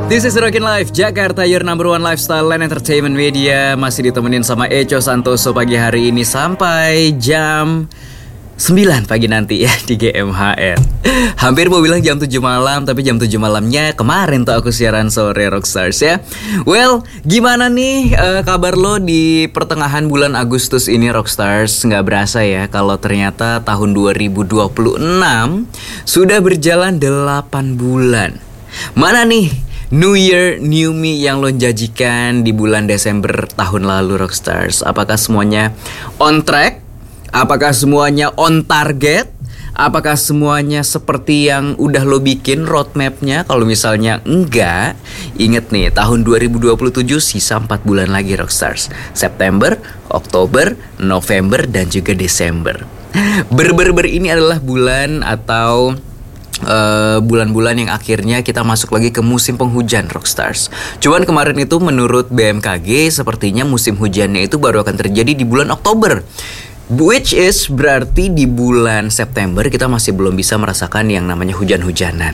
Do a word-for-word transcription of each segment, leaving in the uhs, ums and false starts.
This is Rockin' Life Jakarta, your number one lifestyle and entertainment media. Masih ditemenin sama Echo Santoso pagi hari ini sampai jam sembilan pagi nanti ya di G M H R. Hampir mau bilang jam tujuh malam, tapi jam tujuh malamnya kemarin tuh aku siaran sore Rockstars ya. Well, gimana nih uh, kabar lo di pertengahan bulan Agustus ini Rockstars? Nggak berasa ya kalau ternyata tahun dua ribu dua puluh enam sudah berjalan delapan bulan. Mana nih New Year, New Me yang lo janjikan di bulan Desember tahun lalu Rockstars? Apakah semuanya on track? Apakah semuanya on target? Apakah semuanya seperti yang udah lo bikin roadmapnya? Kalau misalnya enggak, inget nih tahun dua ribu dua puluh tujuh sisa empat bulan lagi Rockstars. September, Oktober, November, dan juga Desember. Ber-ber-ber ini adalah bulan atau Uh, bulan-bulan yang akhirnya kita masuk lagi ke musim penghujan Rockstars. Cuman kemarin itu menurut B M K G sepertinya musim hujannya itu baru akan terjadi di bulan Oktober, which is berarti di bulan September kita masih belum bisa merasakan yang namanya hujan-hujanan.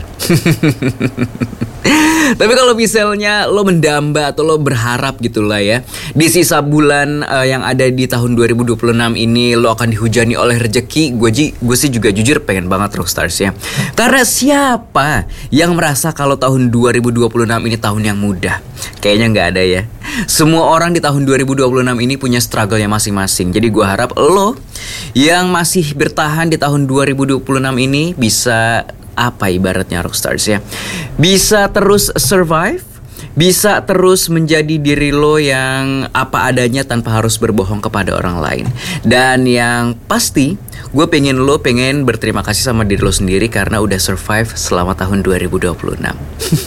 Tapi kalau misalnya lo mendamba atau lo berharap gitulah ya, di sisa bulan uh, yang ada di tahun dua ribu dua puluh enam ini lo akan dihujani oleh rezeki, gue gue sih juga jujur pengen banget Rockstars ya. Karena siapa yang merasa kalau tahun dua ribu dua puluh enam ini tahun yang mudah? Kayaknya nggak ada ya. Semua orang di tahun dua ribu dua puluh enam ini punya struggle-nya masing-masing. Jadi gue harap lo yang masih bertahan di tahun dua ribu dua puluh enam ini bisa apa ibaratnya Rockstars ya, bisa terus survive, bisa terus menjadi diri lo yang apa adanya tanpa harus berbohong kepada orang lain. Dan yang pasti gue pengen lo pengen berterima kasih sama diri lo sendiri karena udah survive selama tahun dua ribu dua puluh enam.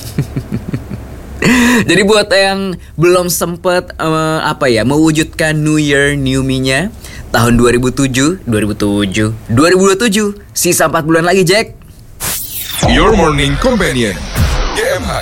Jadi buat yang belum sempet uh, apa ya mewujudkan New Year New Me-nya tahun dua ribu tujuh, dua ribu tujuh, dua ribu dua puluh tujuh, sisa empat bulan lagi Jack. Your Morning Companion.